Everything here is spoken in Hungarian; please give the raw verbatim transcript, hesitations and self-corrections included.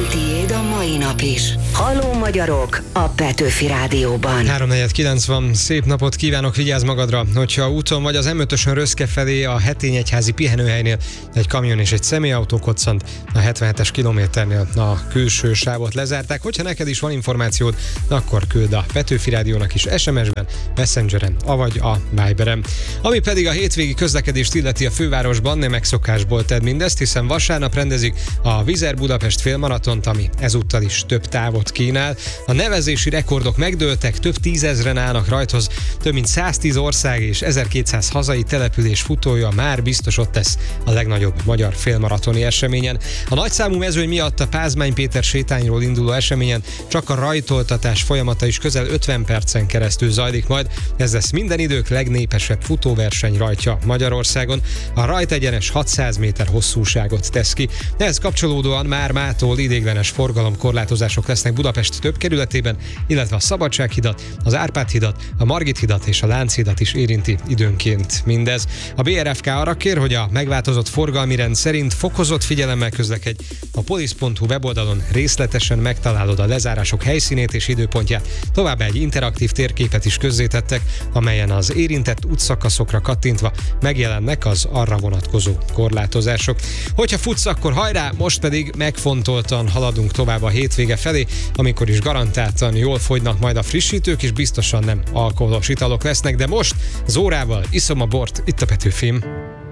Tiéd a mai nap is. Halló magyarok a Petőfi Rádióban. három negyvenkilenc van, szép napot kívánok, vigyázz magadra, hogyha úton vagy az em ötösön Röszke felé a Hetényegyházi pihenőhelynél egy kamion és egy személyautó koccant, a hetvenhetes kilométernél a külső sávot lezárták. Hogyha neked is van információd, akkor küld a Petőfi Rádiónak is es em es-ben, Messengeren, avagy a Viberen. Ami pedig a hétvégi közlekedést illeti a fővárosban, nem megszokásból tedd mindezt, hiszen vasárnap rendezik a Vizer Budapest félmaratont, ami ezúttal is több távot kínál. A nevezési rekordok megdőltek, több tízezren állnak rajthoz, több mint száztíz ország és ezerkétszáz hazai település futója már biztos ott tesz a legnagyobb magyar félmaratoni eseményen. A nagyszámú mezőny miatt a Pázmány Péter sétányról induló eseményen csak a rajtoltatás folyamata is közel ötven percen keresztül zajlik majd. Ez lesz minden idők legnépesebb futóverseny rajtja Magyarországon. A rajtegyenes hatszáz méter hosszúságot tesz ki. Ehhez kapcsolódóan már mától ideiglenes forgalomkorlátozások lesznek Budapest több kerületében, illetve a Szabadsághidat, az Árpád-hidat, a Margit-hidat és a Lánchídat is érinti időnként mindez. A bé er ef ká arra kér, hogy a megváltozott forgalmi rend szerint fokozott figyelemmel közlekedj. A polisz pont hu weboldalon részletesen megtalálod a lezárások helyszínét és időpontját. Továbbá egy interaktív térképet is közzétettek, amelyen az érintett útszakaszokra kattintva megjelennek az arra vonatkozó korlátozások. Hogyha futsz, akkor hajrá, most pedig megfontoltan haladunk tovább a hétvége felé, amikor is garantáltan jól fogynak majd a frissítők, és biztosan nem alkoholos italok lesznek, de most Zórával iszom a bort itt a Petőfin.